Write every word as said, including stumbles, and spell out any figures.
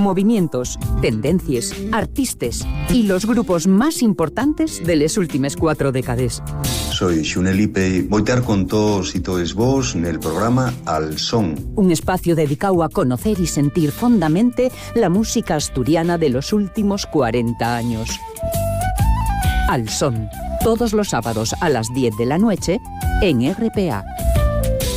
movimientos, tendencias, artistas y los grupos más importantes de las últimas cuatro décadas. Soy Xunelipe y voy a estar con todos y todos vos en el programa Al Son. Un espacio dedicado a conocer y sentir fondamente la música asturiana de los últimos cuarenta años. Al Son, todos los sábados a las diez de la noche en R P A.